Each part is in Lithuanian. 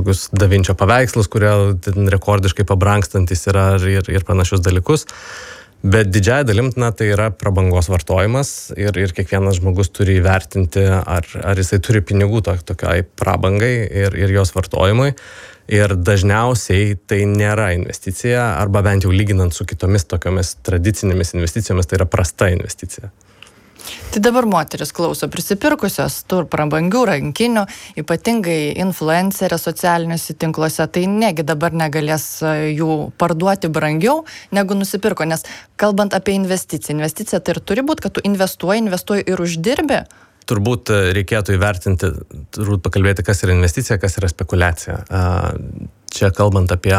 kažkokius Da Vinčio paveikslus, kurie rekordiškai pabrangstantis yra ir panašius dalykus. Bet didžiąją dalim, tai yra prabangos vartojimas ir kiekvienas žmogus turi įvertinti, ar jisai turi pinigų tokiai prabangai ir jos vartojimui. Ir dažniausiai tai nėra investicija, arba bent jau lyginant su kitomis tokiomis tradicinėmis investicijomis, tai yra prasta investicija. Tai dabar moteris klauso prisipirkusios prabangių rankinių, ypatingai influencerės socialiniuose tinkluose, tai negi dabar negalės jų parduoti brangiau, negu nusipirko, nes kalbant apie investiciją tai ir turi būti, kad tu investuoji ir uždirbi. Turbūt reikėtų įvertinti, turbūt pakalbėti, kas yra investicija, kas yra spekulacija. Čia kalbant apie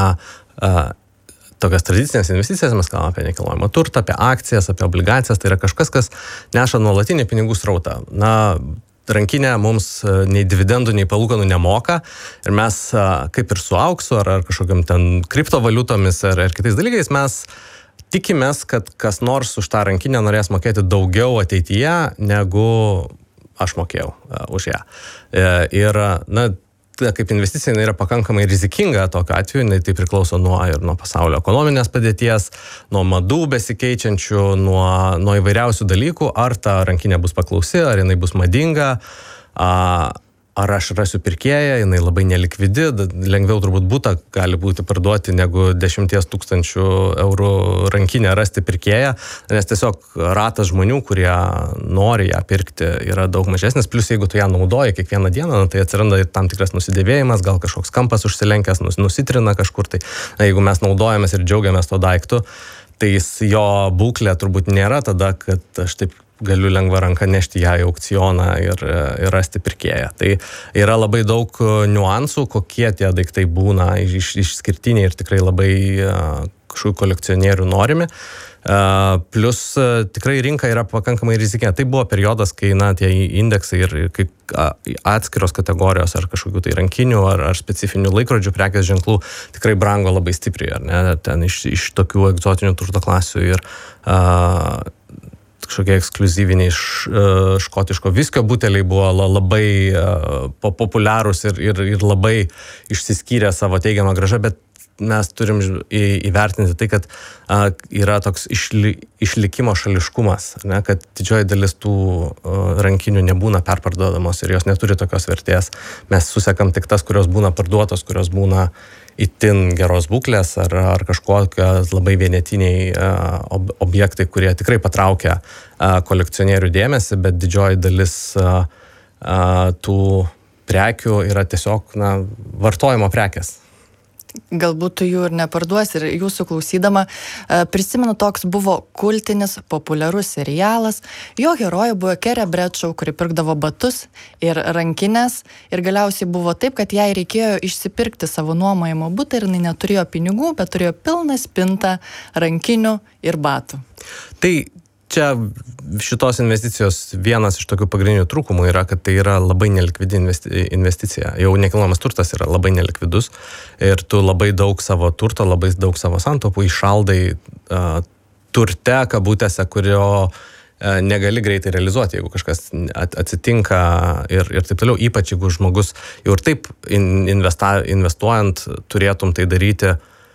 tokias tradicinės investicijas, mes kalbame apie nekilnojamą turtą, apie akcijas, apie obligacijas, tai yra kažkas, kas neša nuolatinį pinigų srautą. Rankinė mums nei dividendų, nei palūkanų nemoka ir mes, kaip ir su auksu ar kažkokiam ten kriptovaliutomis ar kitais dalykais, mes tikimės, kad kas nors už tą rankinę norės mokėti daugiau ateityje, negu aš mokėjau už ją. Ir, kaip investicija yra pakankamai rizikinga tokiu atveju, tai priklauso nuo pasaulio ekonominės padėties, nuo madų besikeičiančių, nuo įvairiausių dalykų, ar ta rankinė bus paklausi, ar jinai bus madinga, ar aš rasiu pirkėją, jinai labai nelikvidi, lengviau turbūt butą gali būti parduoti negu 10 000 eurų rankinę rasti pirkėją, nes tiesiog ratas žmonių, kurie nori ją pirkti, yra daug mažesnis, plus jeigu tu ją naudoji kiekvieną dieną, tai atsiranda ir tam tikras nusidėvėjimas, gal kažkoks kampas užsilenkęs, nusitrina kažkur, tai jeigu mes naudojamės ir džiaugiamės to daiktu, tai jo būklė turbūt nėra tada, kad aš taip galiu lengva ranka nešti ją į aukcioną ir rasti pirkėją. Tai yra labai daug niuansų, kokie tie daiktai būna išskirtiniai ir tikrai labai kažkokių kolekcionierių norimi. Plus tikrai rinka yra pakankamai rizikinga. Tai buvo periodas, kai tie indeksai ir kai atskiros kategorijos ar kažkokių tai rankinių ar specifinių laikrodžių prekės ženklų tikrai brango labai stipriai, ar ne? Ten iš tokių egzotinių turto klasių ir kažkokie ekskliuzyviniai škotiško viskio buteliai buvo labai populiarūs ir labai išsiskyrė savo teigiamą grąžą, bet mes turim įvertinti tai, kad yra toks išlikimo šališkumas, ne, kad didžioji dalis tų rankinių nebūna perparduodamos ir jos neturi tokios vertės. Mes susekam tik tas, kurios būna parduotos, kurios būna itin geros būklės ar kažkokie labai vienetiniai objektai, kurie tikrai patraukia kolekcionierių dėmesį, bet didžioji dalis tų prekių yra tiesiog vartojimo prekės. Galbūt tu jų ir neparduosi. Ir jūsų klausydama prisimenu, toks buvo kultinis, populiarus serialas. Jo herojė buvo Carrie Bradshaw, kuri pirkdavo batus ir rankinės. Ir galiausiai buvo taip, kad jai reikėjo išsipirkti savo nuomojimo butą ir jinai neturėjo pinigų, bet turėjo pilną spintą rankinių ir batų. Tai čia šitos investicijos vienas iš tokių pagrindinių trūkumų yra, kad tai yra labai nelikvidi investicija. Jau nekilnojamas turtas yra labai nelikvidus ir tu labai daug savo turto, labai daug savo santaupų išaldai turte, kabutėse, kurio negali greitai realizuoti, jeigu kažkas atsitinka ir taip toliau, ypač jeigu žmogus jau ir taip investuojant turėtum tai daryti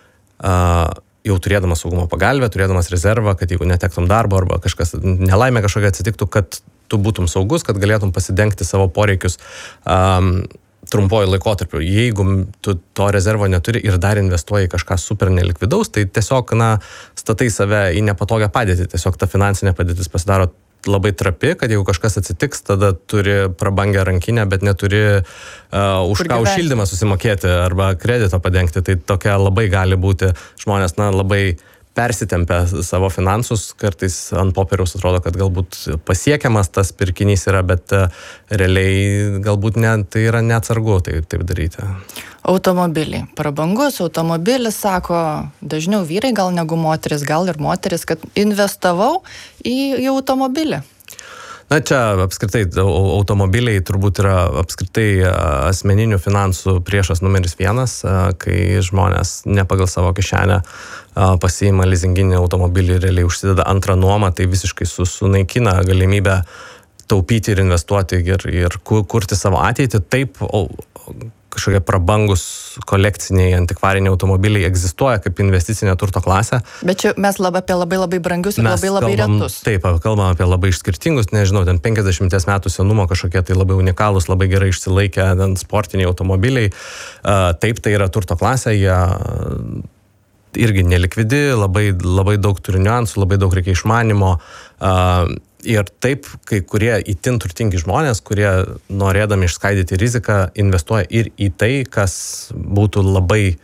jau turėdamas saugumo pagalbę, turėdamas rezervą, kad jeigu netektum darbo arba kažkas nelaimė kažkokia atsitiktų, kad tu būtum saugus, kad galėtum pasidengti savo poreikius trumpuoju laikotarpiu. Jeigu tu to rezervo neturi ir dar investuoji kažką super nelikvidaus, tai tiesiog statai save į nepatogią padėtį. Tiesiog ta finansinė padėtis pasidaro labai trapi, kad jeigu kažkas atsitiks, tada turi prabangią rankinę, bet neturi už ką už šildymą susimokėti arba kredito padengti. Tai tokia labai gali būti žmonės, labai persitempia savo finansus, kartais ant popieriaus atrodo, kad galbūt pasiekiamas tas pirkinys yra, bet realiai galbūt tai yra neatsargu taip daryti. Automobiliai. Prabangus automobilis, sako dažniau vyrai gal negu moteris, gal ir moteris, kad investavau į automobilį. Čia apskritai automobiliai turbūt yra apskritai asmeninių finansų priešas numeris 1, kai žmonės ne pagal savo kišenę pasiima lizinginį automobilį ir realiai užsideda antrą nuomą, tai visiškai sunaikina galimybę taupyti ir investuoti ir kurti savo ateitį. Taip, kažkokie prabangus kolekciniai antikvariniai automobiliai egzistuoja kaip investicinė turto klasė. Bet čia mes apie labai brangius ir labai retus. Taip, kalbam apie labai išskirtingus, nežinau, ten 50 metų senumo kažkokie tai labai unikalūs, labai gerai išsilaikę sportiniai automobiliai. Taip, tai yra turto klasė, jie irgi nelikvidi, labai daug turi niuansų, labai daug reikia išmanimo. Ir taip, kai kurie itin turtingi žmonės, kurie norėdami išskaidyti riziką, investuoja ir į tai, kas būtų labai,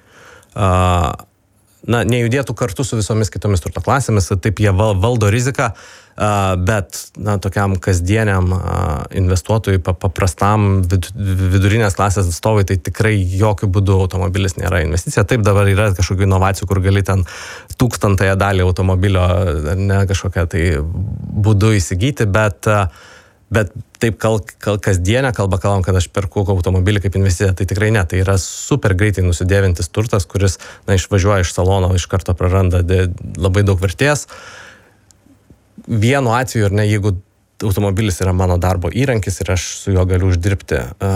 nejudėtų kartu su visomis kitomis turto klasėmis, taip jie valdo riziką, bet tokiam kasdieniam investuotojui, paprastam vidurinės klasės atstovai, tai tikrai jokių būdų automobilis nėra investicija. Taip, dabar yra kažkokių inovacijų, kur gali ten 1000 dalį automobilio kažkokią tai būdu įsigyti, bet taip kasdienę kalbą kalbam, kad aš perku automobilį kaip investiciją, tai tikrai ne. Tai yra super greitai nusidėvintis turtas, kuris išvažiuoja iš salono, iš karto praranda labai daug vertės. Vienu atveju, jeigu automobilis yra mano darbo įrankis ir aš su juo galiu uždirbti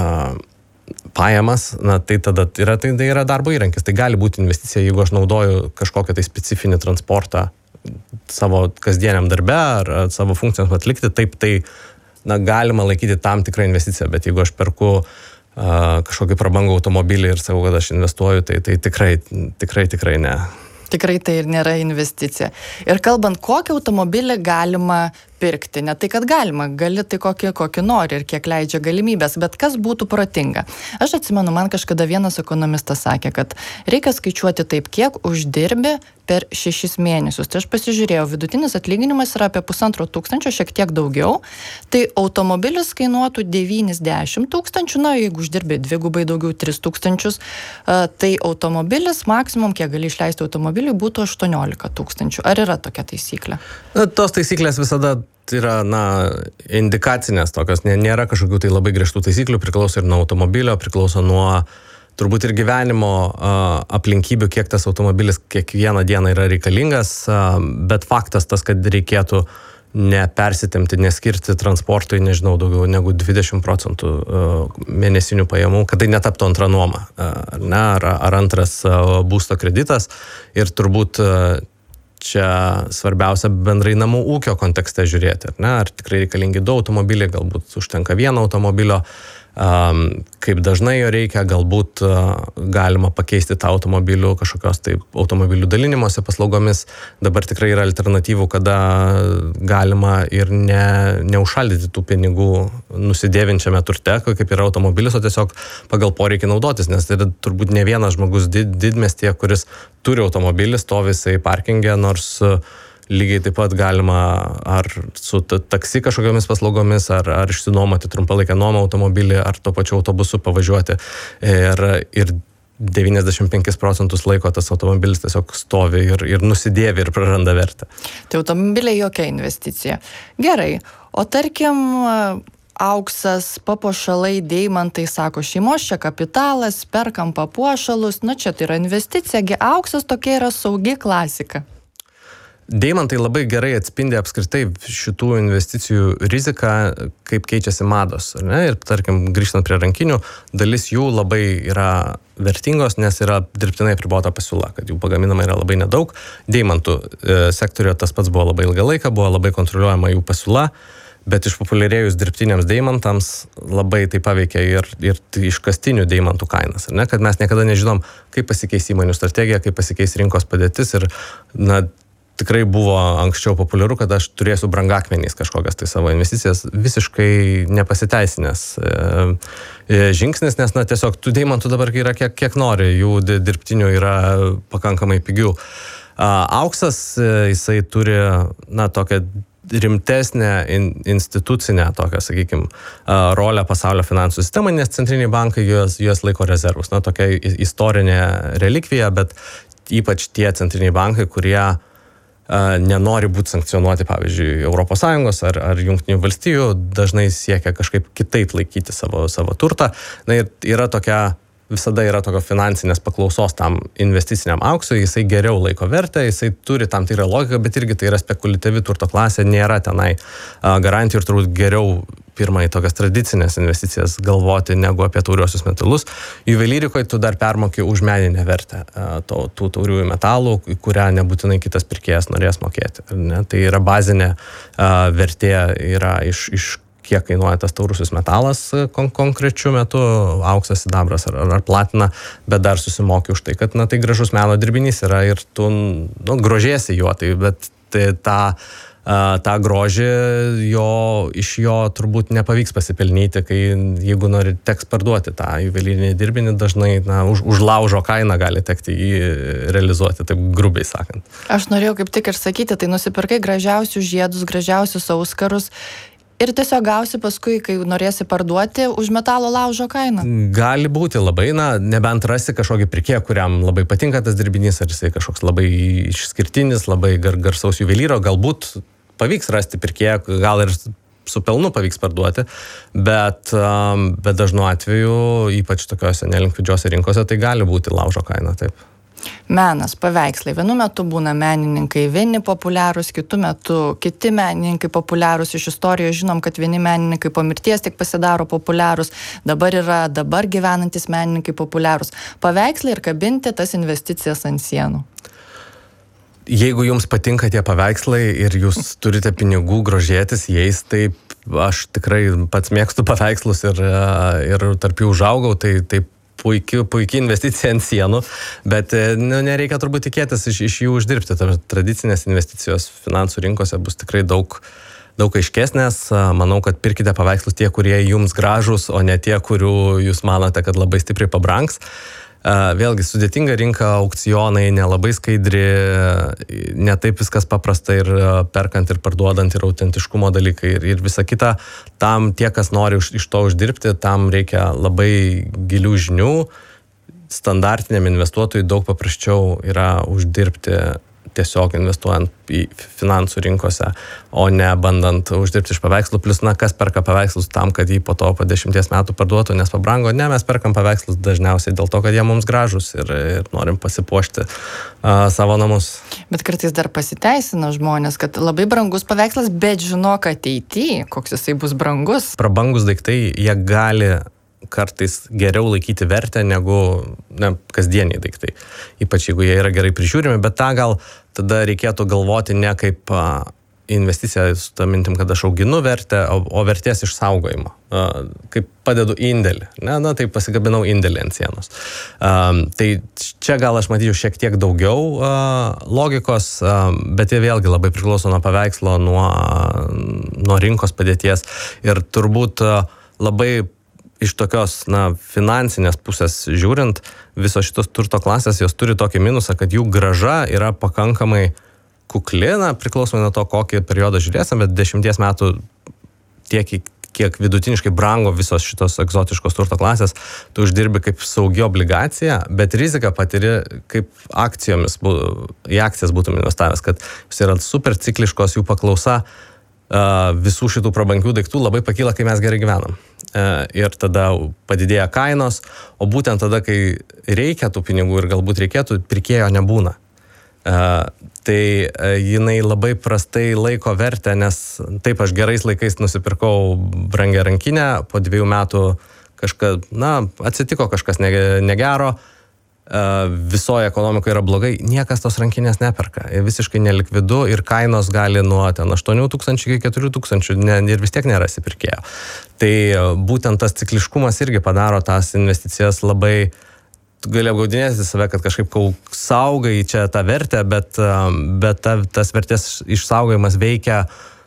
pajamas, tai tada tai yra darbo įrankis. Tai gali būti investicija, jeigu aš naudoju kažkokią tai specifinį transportą savo kasdieniam darbe ar savo funkcijoms atlikti, taip tai galima laikyti tam tikrą investiciją, bet jeigu aš perku kažkokį prabangų automobilį ir sakau, kad aš investuoju, tai tikrai ne. Tikrai tai ir nėra investicija. Ir kalbant, kokį automobilį galima pirkti, ne tai, kad galima, gali tai kokį nori ir kiek leidžia galimybės, bet kas būtų protinga. Aš atsimenu, man kažkada vienas ekonomistas sakė, kad reikia skaičiuoti taip, kiek uždirbi per 6 mėnesius. Tai aš pasižiūrėjau, vidutinis atlyginimas yra apie 1500, šiek tiek daugiau, tai automobilis kainuotų 90 000, jeigu uždirbi dvigubai daugiau 3000, tai automobilis maksimum, kiek gali išleisti automobiliui, būtų 18 000. Ar yra tokia taisyklė? Tos taisyklės visada yra, indikacinės tokios, nėra kažkokių tai labai griežtų taisyklių, priklauso ir nuo automobilio, priklauso nuo turbūt ir gyvenimo aplinkybių, kiek tas automobilis kiekvieną dieną yra reikalingas, bet faktas tas, kad reikėtų nepersitemti, neskirti transportui, nežinau, daugiau negu 20% mėnesinių pajamų, kad tai netaptų antra nuoma, ar antras būsto kreditas. Ir turbūt čia svarbiausia bendrai namų ūkio kontekste žiūrėti, ar tikrai reikalingi 2 automobiliai, galbūt užtenka 1 automobilio, kaip dažnai jo reikia, galbūt galima pakeisti tą automobilių kažkokios tai automobilių dalinimosi paslaugomis. Dabar tikrai yra alternatyvų, kada galima ir neužšaldyti tų pinigų nusidėvinčiame turte, kaip yra automobilis, o tiesiog pagal poreikį naudotis, nes tai yra turbūt ne vienas žmogus didmiestyje, kuris turi automobilį, stovi jisai parkinge, nors lygiai taip pat galima ar su taksi kažkokiamis paslaugomis, ar išsinuomoti trumpalaikę nuomą automobilį, ar tuo pačiu autobusu pavažiuoti. Ir 95% laiko tas automobilis tiesiog stovi ir nusidėvi ir praranda vertę. Tai automobiliai jokia investicija. Gerai, o tarkim auksas, papuošalai, deimantai, sako šeimos, čia kapitalas, perkam papuošalus, čia tai yra investicija, auksas tokia yra saugi klasika. Deimantai labai gerai atspindi apskritai šitų investicijų riziką, kaip keičiasi mados. Ir tarkim, grįžtant prie rankinių, dalis jų labai yra vertingos, nes yra dirbtinai apribota pasiūla, kad jų pagaminama yra labai nedaug. Deimantų sektoriuje tas pats buvo labai ilgą laiką, buvo labai kontroliuojama jų pasiūla, bet išpopuliarėjus dirbtiniams deimantams labai tai paveikia ir iškastinių deimantų kainas. Kad mes niekada nežinom, kaip pasikeis įmonių strategija, kaip pasikeis rinkos padėtis ir tikrai buvo anksčiau populiaru, kad aš turėsiu brangakmeniais kažkokias tai savo investicijas, visiškai nepasiteisinęs žingsnis, nes tiesiog tų deimantų dabar yra kiek nori, jų dirbtinių yra pakankamai pigių. Auksas, jisai turi tokią rimtesnę institucinę tokią, sakykime, rolę pasaulio finansų sistemai, nes centriniai bankai juos laiko rezervus. Tokia istorinė relikvija, bet ypač tie centriniai bankai, kurie nenori būti sankcionuoti, pavyzdžiui, ES ar Jungtinių valstijų, dažnai siekia kažkaip kitaip laikyti savo turtą. Ir visada yra tokio finansinės paklausos tam investiciniam auksui, jisai geriau laiko vertę, jisai turi tam tikrą logiką, bet irgi tai yra spekuliatyvi turto klasė, nėra tenai garantijų ir turbūt geriau pirmą į tokias tradicinės investicijas galvoti negu apie tauriuosius metalus. Juvelyrikoje tu dar permoki už meninę vertę tų tauriųjų metalų, kurią nebūtinai kitas pirkėjas norės mokėti. Ne? Tai yra bazinė vertė yra iš kiek kainuoja tas taurusis metalas konkrečiu metu, auksas, sidabras ar platina, bet dar susimoki už tai, kad tai gražus meno dirbinys yra ir tu grožėsi juo, bet tą grožį iš jo turbūt nepavyks pasipelnyti, jeigu nori teks parduoti tą juvelyrinį dirbinį, dažnai už laužo kainą gali tekti jį realizuoti, taip grubiai sakant. Aš norėjau kaip tik ir sakyti, tai nusipirkai gražiausius žiedus, gražiausius auskarus, ir tiesiog gausi paskui, kai norėsi parduoti, už metalo laužo kainą. Gali būti labai, nebent rasi kažkokį pirkėją, kuriam labai patinka tas dirbinys, ar jisai kažkoks labai išskirtinis, labai garsaus juvelyro, galbūt pavyks rasti pirkėją, gal ir su pelnu pavyks parduoti, bet dažnu atveju, ypač tokiose nelikvidžiose rinkose, tai gali būti laužo kaina, taip. Menas, paveikslai. Vienu metu būna menininkai vieni populiarūs, kitu metu kiti menininkai populiarūs. Iš istorijos žinom, kad vieni menininkai po mirties tik pasidaro populiarūs, dabar gyvenantis menininkai populiarūs. Paveikslai ir kabinti tas investicijas ant sienų. Jeigu jums patinka tie paveikslai ir jūs turite pinigų grožėtis jais, tai aš tikrai pats mėgstu paveikslus ir tarp jų užaugau, tai puikiai investicija ant sienų, bet nereikia turbūt tikėtis iš jų uždirbti. Tradicinės investicijos finansų rinkose bus tikrai daug aiškesnės. Manau, kad pirkite paveikslus tie, kurie jums gražūs, o ne tie, kurių jūs manote, kad labai stipriai pabrangs. Vėlgi sudėtinga rinka, aukcionai, nelabai skaidri, netaip viskas paprasta ir perkant ir parduodant ir autentiškumo dalykai ir visa kita. Tam tie, kas nori iš to uždirbti, tam reikia labai gilių žinių. Standartiniam investuotojui daug paprasčiau yra uždirbti tiesiog investuojant į finansų rinkose, o ne bandant uždirbti iš paveikslų. Plus, kas perka paveikslus tam, kad jį po 10 metų parduotų, nes pabrango. Ne, mes perkam paveikslus dažniausiai dėl to, kad jie mums gražus ir norim pasipuošti savo namus. Bet kartais dar pasiteisina žmonės, kad labai brangus paveikslas, bet žinok ateityje, koks jisai bus brangus. Prabangus daiktai, jie gali kartais geriau laikyti vertę negu kasdieniai daiktai. Ypač jeigu jie yra gerai prižiūrimi, bet gal tada reikėtų galvoti ne kaip investicija su tą mintim, kad aš auginu vertę, o vertės išsaugojimo. Kaip padedu indėlį. Tai pasigabinau indėlį ant sienos. Tai čia gal aš matyčiau šiek tiek daugiau logikos, bet jie vėlgi labai priklauso nuo paveikslo, nuo rinkos padėties ir turbūt labai iš tokios finansinės pusės žiūrint, visos šitos turto klasės, jos turi tokį minusą, kad jų grąža yra pakankamai kukli, priklausomai nuo to, kokį periodą žiūrėsim, bet 10 metų tiek, kiek vidutiniškai brango visos šitos egzotiškos turto klasės, tu uždirbi kaip saugi obligacija, bet riziką patiri kaip akcijomis, į akcijas būtum investavęs, kad jūs yra super cikliškos, jų paklausa visų šitų prabangių daiktų labai pakyla, kai mes gerai gyvenam. Ir tada padidėja kainos, o būtent tada, kai reikia tų pinigų ir galbūt reikėtų, pirkėjo nebūna. Tai jinai labai prastai laiko vertę, nes taip aš gerais laikais nusipirkau brangią rankinę, po 2 metų atsitiko kažkas negero, visoje ekonomikoje yra blogai, niekas tos rankinės neperka. Visiškai nelikvidu ir kainos gali nuo 8,000 iki 4,000 ir vis tiek nerasi pirkėjo. Tai būtent tas cikliškumas irgi padaro tas investicijas labai, tu gali apgaudinėti save, kad kažkaip saugai čia tą vertę, bet tas vertės išsaugojimas veikia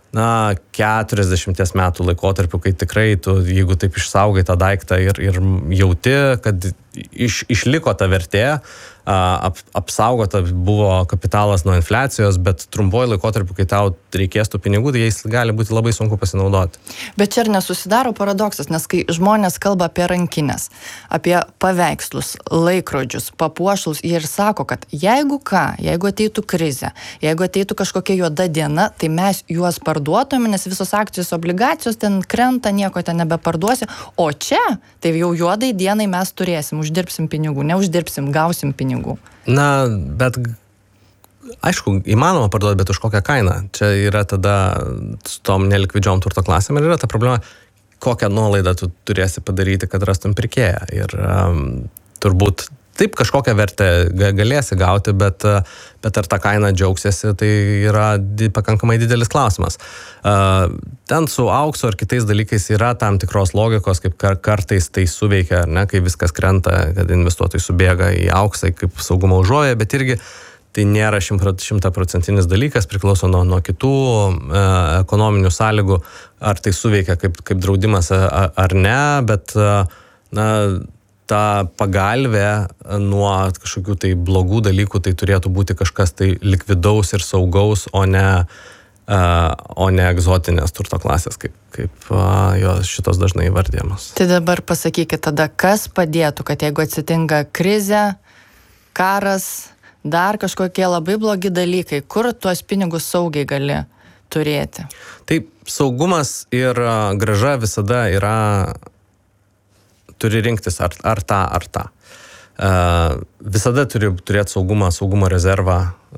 40 metų laikotarpiu, kai tikrai tu, jeigu taip išsaugai tą daiktą ir jauti, kad išliko ta vertė, apsaugota buvo kapitalas nuo infliacijos, bet trumpuoju laikotarpiu, kai tau reikės tų pinigų, tai jais gali būti labai sunku pasinaudoti. Bet čia ir nesusidaro paradoksas, nes kai žmonės kalba apie rankinės, apie paveikslus, laikrodžius, papuošalus, jie ir sako, kad jeigu ateitų krizė, jeigu ateitų kažkokia juoda diena, tai mes juos parduotume, nes visos akcijos, obligacijos ten krenta, nieko ten nebeparduosi, o čia, tai jau juodai dienai mes turėsim, uždirbsim pinigų, neuždirbsim, gausim pinigų. Bet aišku, įmanoma parduoti, bet už kokią kainą. Čia yra tada su tom nelikvidžiom turto klasėm ir yra ta problema, kokią nuolaidą tu turėsi padaryti, kad rastum pirkėją. Ir turbūt taip kažkokią vertę galėsi gauti, bet ar tą kainą džiaugsiesi, tai yra pakankamai didelis klausimas. Ten su auksu ar kitais dalykais yra tam tikros logikos, kaip kartais tai suveikia, ne, kai viskas krenta, kad investuotojai subėga į auksą kaip saugumo užuovėją, bet irgi tai nėra 100% dalykas, priklauso nuo kitų ekonominių sąlygų, ar tai suveikia kaip draudimas ar ne, bet ta pagalvė nuo kažkokių tai blogų dalykų, tai turėtų būti kažkas tai likvidaus ir saugaus, o ne egzotinės turto klasės, kaip jos šitos dažnai įvardėjamos. Tai dabar pasakykit tada, kas padėtų, kad jeigu atsitinka krizė, karas, dar kažkokie labai blogi dalykai, kur tuos pinigus saugiai gali turėti? Taip, saugumas ir grąža visada turi rinktis ar tą. Visada turi turėti saugumo rezervą,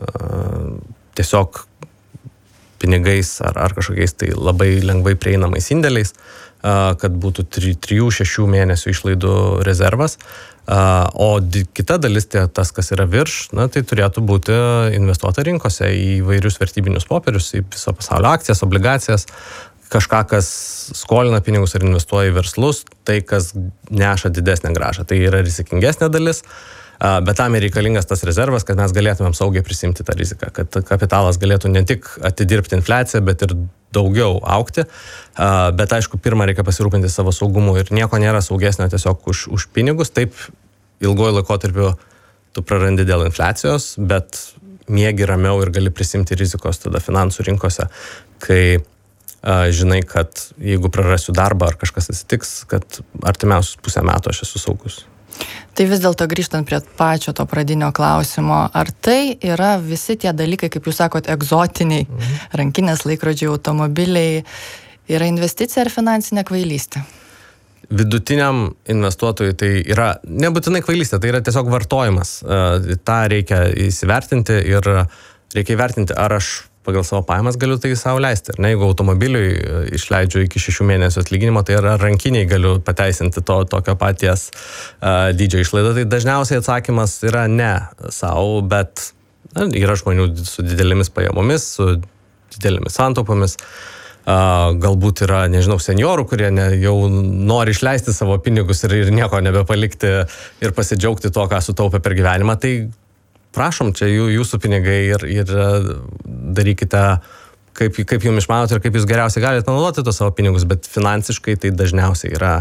tiesiog pinigais ar kažkokiais tai labai lengvai prieinamais indėliais, kad būtų 3-6 mėnesių išlaidų rezervas. O kita dalis, tas, kas yra virš, tai turėtų būti investuota rinkose į įvairius vertybinius popierius, į viso pasaulio akcijas, obligacijas, kažką, kas skolina pinigus ar investuoja į verslus, tai, kas neša didesnę grąžą. Tai yra rizikingesnė dalis, bet tam ir reikalingas tas rezervas, kad mes galėtumėm saugiai prisimti tą riziką, kad kapitalas galėtų ne tik atidirbti infliaciją, bet ir daugiau augti. Bet aišku, pirmą reikia pasirūpinti savo saugumu ir nieko nėra saugesnio tiesiog už pinigus. Taip, ilgojo laikotarpiu tu prarandi dėl infliacijos, bet miegi ramiau ir gali prisimti rizikos tada finansų rinkose, kai žinai, kad jeigu prarasiu darbą ar kažkas atsitiks, kad artimiausius pusę metų aš esu saugus. Tai vis dėlto grįžtant prie pačio to pradinio klausimo, ar tai yra visi tie dalykai, kaip jūs sakot, egzotiniai, rankinės, laikrodžiai, automobiliai, yra investicija ar finansinė kvailystė? Vidutiniam investuotojui tai yra nebūtinai kvailystė, tai yra tiesiog vartojimas. Ta reikia įsivertinti ir reikia įvertinti, ar aš pagal savo pajamas galiu tai savo leisti. Ir jeigu automobiliui išleidžiu iki 6 mėnesių atlyginimo, tai yra rankiniai galiu pateisinti tokio paties dydžio išlaidą. Tai dažniausiai atsakymas yra ne savo, bet yra žmonių su didelėmis pajamomis, su didelėmis santaupomis. Galbūt yra, seniorų, kurie jau nori išleisti savo pinigus ir nieko nebepalikti ir pasidžiaugti to, ką sutaupė per gyvenimą. Tai prašom, čia jūsų pinigai ir darykite, kaip jums išmanot ir kaip jūs geriausiai galite naudoti tos savo pinigus, bet finansiškai tai dažniausiai yra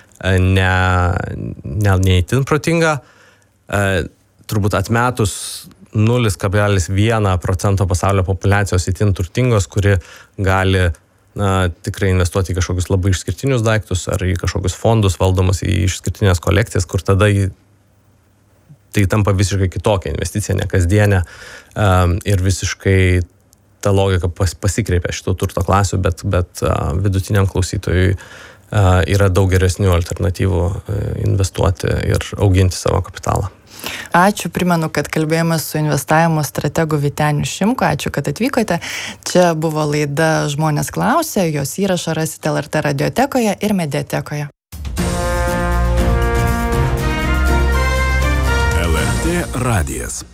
neįtin protinga. Turbūt atmetus 0,1% pasaulio populiacijos įtin turtingos, kuri gali tikrai investuoti į kažkokius labai išskirtinius daiktus ar į kažkokius fondus valdomus, į išskirtinės kolekcijas, kur tada tai tampa visiškai kitokia investicija, ne kasdienė, ir visiškai ta logika pasikreipia šitų turto klasių, bet vidutiniam klausytojui yra daug geresnių alternatyvų investuoti ir auginti savo kapitalą. Ačiū, primenu, kad kalbėjome su investavimo strategu Vyteniu Šimku. Ačiū, kad atvykote. Čia buvo laida Žmonės klausia, jos įrašą rasite LRT radiotekoje ir mediatekoje. LRT radijas.